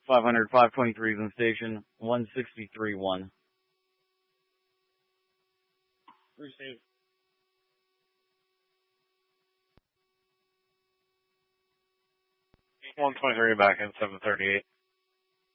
500, 523 is in station, 163-1. Receive. 123 back in 738.